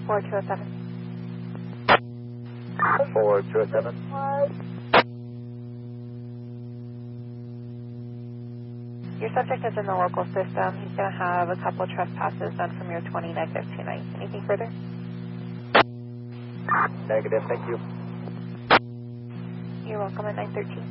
4207. 4207. Your subject is in the local system. He's going to have a couple of trespasses done from your 2959. Anything further? Negative, thank you. You're welcome at 913.